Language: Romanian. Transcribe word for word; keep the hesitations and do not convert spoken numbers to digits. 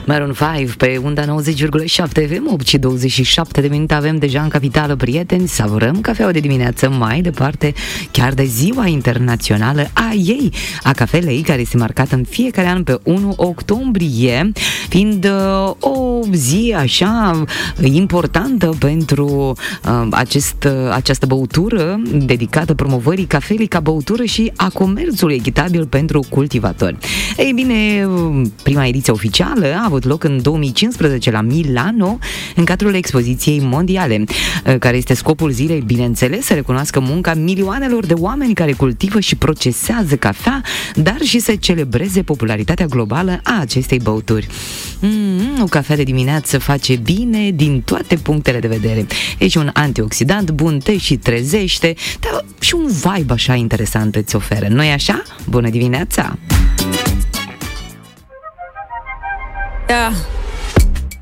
Maroon cinci pe unda nouăzeci virgulă șapte F M, opt și douăzeci și șapte de minute avem deja în capitală, prieteni. Savurăm cafeaua de dimineață, mai departe chiar de ziua internațională a ei, a cafelei, care este marcată în fiecare an pe unu octombrie, fiind uh, o zi așa importantă pentru uh, acest, uh, această băutură dedicată promovării cafelei ca băutură și a comerțului echitabil pentru cultivatori. Ei bine, prima ediție oficială a avut loc în două mii cincisprezece la Milano, în cadrul expoziției mondiale, care este scopul zilei, bineînțeles, să recunoască munca milioanelor de oameni care cultivă și procesează cafea, dar și să celebreze popularitatea globală a acestei băuturi. Mm, o cafea de dimineață face bine din toate punctele de vedere. E și un antioxidant bun, te și trezește, dar și un vibe așa interesant îți oferă. Nu-i așa? Bună dimineața! Yeah.